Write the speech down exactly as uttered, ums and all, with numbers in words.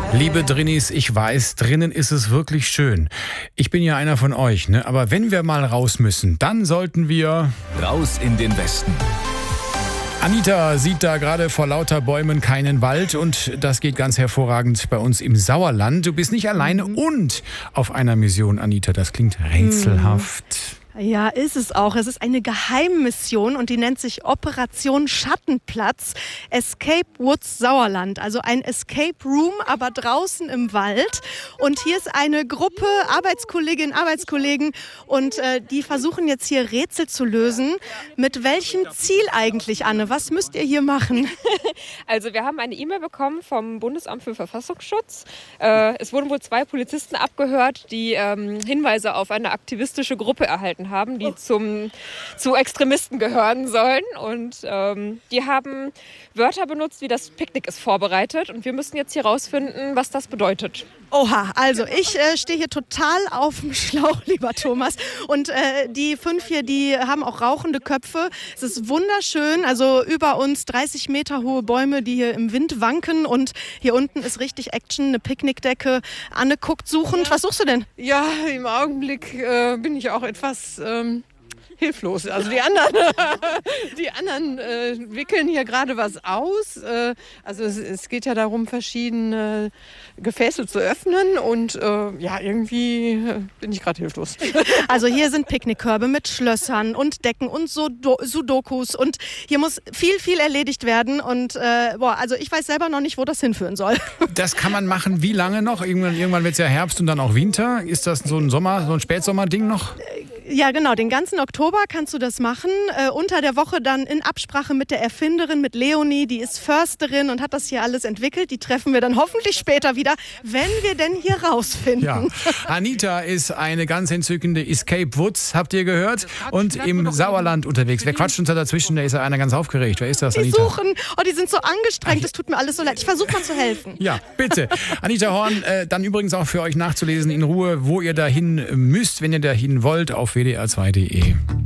Liebe Drinnis, ich weiß, drinnen ist es wirklich schön. Ich bin ja einer von euch, ne? Aber wenn wir mal raus müssen, dann sollten wir... Raus in den Westen. Anita sieht da gerade vor lauter Bäumen keinen Wald und das geht ganz hervorragend bei uns im Sauerland. Du bist nicht alleine mhm. und auf einer Mission, Anita. Das klingt rätselhaft. Mhm. Ja, ist es auch. Es ist eine Geheimmission und die nennt sich Operation Schattenplatz Escape Woods Sauerland. Also ein Escape Room, aber draußen im Wald. Und hier ist eine Gruppe Arbeitskolleginnen, Arbeitskollegen und äh, die versuchen jetzt hier Rätsel zu lösen. Mit welchem Ziel eigentlich, Anne? Was müsst ihr hier machen? Also wir haben eine E-Mail bekommen vom Bundesamt für Verfassungsschutz. Äh, es wurden wohl zwei Polizisten abgehört, die ähm, Hinweise auf eine aktivistische Gruppe erhalten haben, die zum, zu Extremisten gehören sollen. Und ähm, die haben Wörter benutzt, wie das Picknick ist vorbereitet. Und wir müssen jetzt hier rausfinden, was das bedeutet. Oha, also ich äh, stehe hier total auf dem Schlauch, lieber Thomas. Und äh, die fünf hier, die haben auch rauchende Köpfe. Es ist wunderschön, also über uns dreißig Meter hohe Bäume, die hier im Wind wanken. Und hier unten ist richtig Action, eine Picknickdecke. Anne guckt suchend. Ja. Was suchst du denn? Ja, im Augenblick äh, bin ich auch etwas... Ähm hilflos. Also die anderen, die anderen äh, wickeln hier gerade was aus. Äh, also es, es geht ja darum, verschiedene Gefäße zu öffnen und äh, ja, irgendwie äh, bin ich gerade hilflos. Also hier sind Picknickkörbe mit Schlössern und Decken und Sudo- Sudokus und hier muss viel, viel erledigt werden und äh, boah, also ich weiß selber noch nicht, wo das hinführen soll. Das kann man machen, wie lange noch? Irgendwann, irgendwann wird es ja Herbst und dann auch Winter. Ist das so ein Sommer, so ein Spätsommerding noch? Ja, genau. Den ganzen Oktober kannst du das machen. Äh, unter der Woche dann in Absprache mit der Erfinderin, mit Leonie. Die ist Försterin und hat das hier alles entwickelt. Die treffen wir dann hoffentlich später wieder, wenn wir denn hier rausfinden. Ja. Anita ist eine ganz entzückende Escape Woods, habt ihr gehört? Und im Sauerland unterwegs. Wer quatscht uns da dazwischen? Da ist ja einer ganz aufgeregt. Wer ist das, Anita? Die suchen. Oh, die sind so angestrengt. Das tut mir alles so leid. Ich versuche mal zu helfen. Ja, bitte. Anita Horn, äh, dann übrigens auch für euch nachzulesen in Ruhe, wo ihr dahin müsst, wenn ihr dahin wollt, auf w d r zwei punkt d e.